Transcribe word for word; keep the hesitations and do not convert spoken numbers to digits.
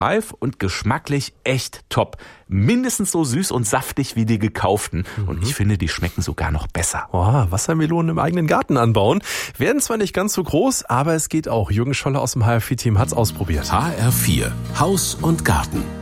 reif und geschmacklich echt top. Mindestens so süß und saftig wie die gekauften. Mhm. Und ich finde, die schmecken sogar noch besser. Oh, Wassermelonen im eigenen Garten anbauen. Werden zwar nicht ganz so groß, aber es geht auch. Jürgen Scholler aus dem H R vier Team hat's ausprobiert. H R vier, Haus und Garten.